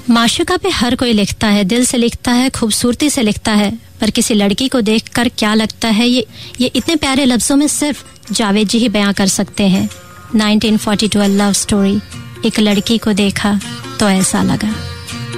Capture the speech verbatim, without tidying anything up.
माशूका पे हर कोई लिखता है, दिल से लिखता है, खूबसूरती से लिखता है, पर किसी लड़की को देखकर क्या लगता है ये ये इतने प्यारे लफ्जों में सिर्फ जावेद जी ही बयां कर सकते हैं। Nineteen forty two love story. एक लड़की को देखा तो ऐसा लगा।